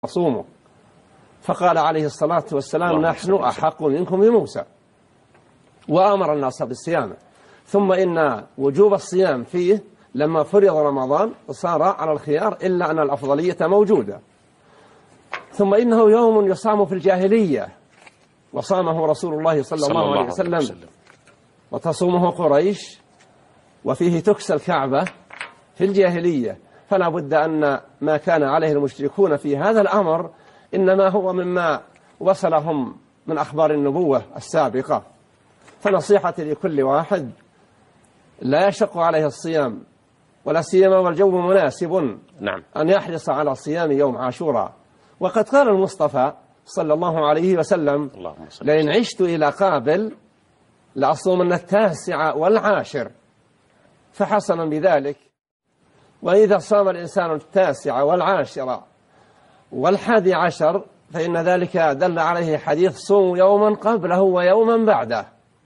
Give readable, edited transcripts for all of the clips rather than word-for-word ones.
صوموا. فقال عليه الصلاة والسلام: نحن أحق منكم بموسى، وأمر الناس بالصيام. ثم إن وجوب الصيام فيه لما فرض رمضان صار على الخيار، إلا أن الأفضلية موجودة. ثم إنه يوم يصام في الجاهلية، وصامه رسول الله صلى الله عليه وسلم، وتصومه قريش، وفيه تكسى الكعبة في الجاهلية. فلا بد أن ما كان عليه المشركون في هذا الأمر إنما هو مما وصلهم من أخبار النبوة السابقة. فنصيحتي لكل واحد لا يشق عليه الصيام، ولا سيما والجو مناسب، أن يحرص على صيام يوم عاشوراء. وقد قال المصطفى صلى الله عليه وسلم: لئن عشت إلى قابل لأصومن 9 والعاشر. فحسنا بذلك. وإذا صام الإنسان 9 والعاشر والحادي عشر فإن ذلك دل عليه حديث: صوم يوما قبله ويوما بعده.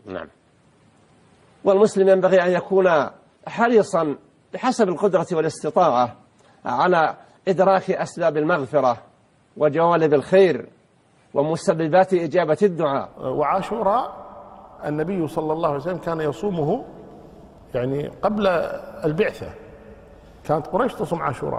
والمسلم ينبغي أن يكون حريصا بحسب القدرة والاستطاعة على إدراك أسباب المغفرة وجوانب الخير ومسببات إجابة الدعاء. وعاشوراء النبي صلى الله عليه وسلم كان يصومه يعني قبل البعثة، كانت قريش تصوم عاشوراء،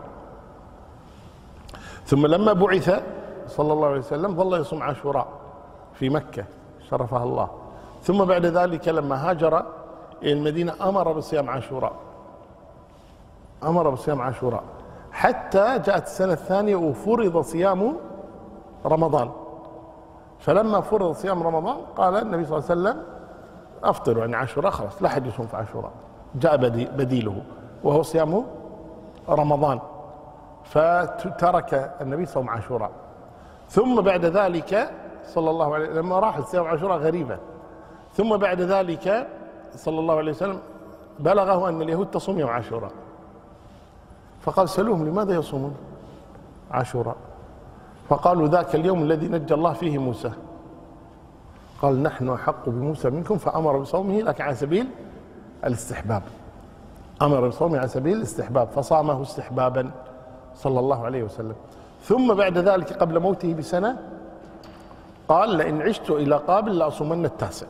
ثم لما بعث صلى الله عليه وسلم ظل يصوم عاشوراء في مكة شرفها الله. ثم بعد ذلك لما هاجر إلى المدينة أمر بصيام عاشوراء، أمر بصيام عاشوراء حتى جاءت السنة الثانية وفرض صيام رمضان. فلما فرض صيام رمضان قال النبي صلى الله عليه وسلم: أفطروا يعني عاشوراء، خلاص لا حد يصوم في عاشوراء، جاء بديله وهو صيام رمضان، فترك النبي صوم عاشوراء. ثم بعد ذلك صلى الله عليه وسلم لما راح صيام عاشوراء غريبة، ثم بعد ذلك صلى الله عليه وسلم بلغه أن اليهود تصوم يوم عاشوراء، فقال: سألوهم لماذا يصومون عاشوراء؟ فقالوا: ذاك اليوم الذي نجى الله فيه موسى. قال: نحن أحق بموسى منكم، فأمر بصومه لكن على سبيل الاستحباب، أمر بصومه على سبيل الاستحباب، فصامه استحبابا صلى الله عليه وسلم. ثم بعد ذلك قبل موته بسنة قال: لئن عشت إلى قابل لأصومن 9،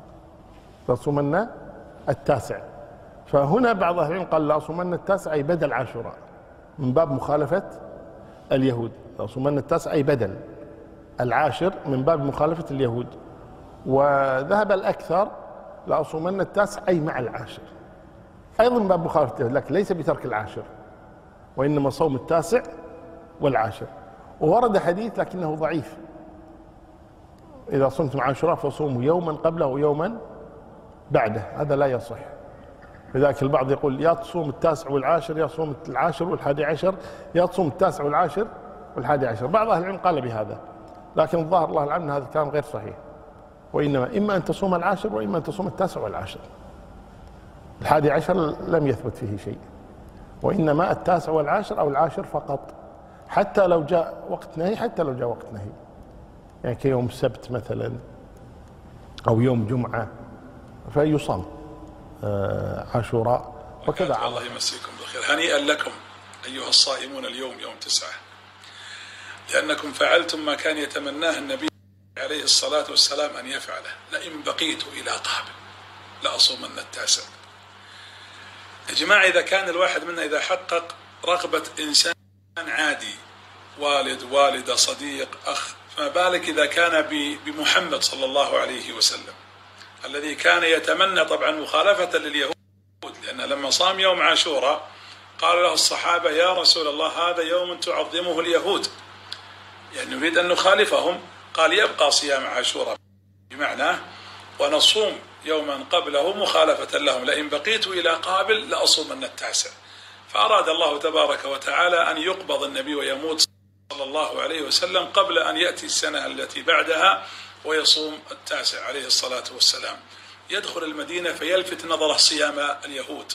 لأصومن 9. فهنا بعض أهل العلم قال: لأصومن 9 أي بدل عاشوراء، من باب مخالفة اليهود. لأصومن 9 أي بدل العاشر من باب مخالفة اليهود. وذهب الأكثر لأصومن 9 أي مع العاشر، أيضا من باب مخالفة اليهود، لكن ليس بترك العاشر، وإنما صوم 9 والعاشر. وورد حديث لكنه ضعيف: إذا صمتم عاشوراء فصوموا يوما قبله ويوما بعده. هذا لا يصح. لذلك البعض يقول: يا تصوم 9 والعاشر، يا تصوم 10 والحادي عشر، يا تصوم 9 والعاشر والحادي عشر. بعض أهل العلم قال بهذا، لكن الظاهر الله العلم هذا الكلام غير صحيح، وإنما إما أن تصوم العاشر وإما أن تصوم 9 والعاشر. الحادي عشر لم يثبت فيه شيء، وإنما 9 والعاشر أو العاشر فقط، حتى لو جاء وقت نهي، حتى لو جاء وقت نهي، يعني كيوم السبت مثلا أو يوم جمعة فيصام عاشوراء. وكذا. الله يمسيكم بالخير. هنيئا لكم أيها الصائمون اليوم يوم 9، لأنكم فعلتم ما كان يتمناه النبي عليه الصلاة والسلام أن يفعله: لئن بقيت إلى قابل لأصومن 9. يا جماعة، إذا كان الواحد منا إذا حقق رغبة إنسان عادي، والد، والدة، صديق، أخ، فما بالك إذا كان بمحمد صلى الله عليه وسلم الذي كان يتمنى طبعا مخالفة لليهود. لأن لما صام يوم عاشوراء قال له الصحابة: يا رسول الله، هذا يوم تعظمه اليهود، يعني نريد أن نخالفهم. قال: يبقى صيام عاشوراء بمعنى ونصوم يوما قبله مخالفة لهم، لئن بقيت إلى قابل لأصومن 9. فأراد الله تبارك وتعالى أن يقبض النبي ويموت صلى الله عليه وسلم قبل أن يأتي السنة التي بعدها ويصوم 9 عليه الصلاة والسلام. يدخل المدينة فيلفت نظره صيام اليهود.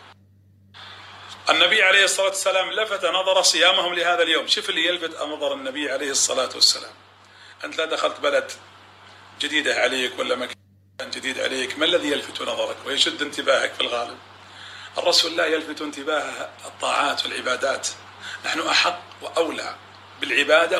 النبي عليه الصلاة والسلام لفت نظر صيامهم لهذا اليوم. شوف اللي يلفت نظر النبي عليه الصلاة والسلام. أنت لا دخلت بلد جديدة عليك ولا مكان جديد عليك، ما الذي يلفت نظرك ويشد انتباهك؟ في الغالب الرسول لا يلفت انتباهه الطاعات والعبادات. نحن أحق وأولى بالعبادة